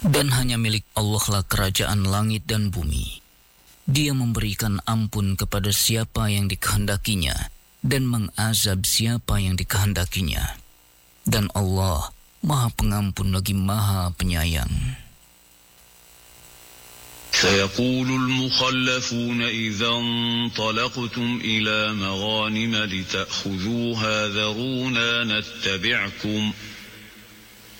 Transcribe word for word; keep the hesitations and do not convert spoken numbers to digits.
Dan hanya milik Allah lah kerajaan langit dan bumi. Dia memberikan ampun kepada siapa yang dikehendakinya dan mengazab siapa yang dikehendakinya. Dan Allah Maha Pengampun lagi Maha Penyayang. سيقول المخلفون إذا انطلقتم إلى مغانم لتأخذوها ذرونا نتبعكم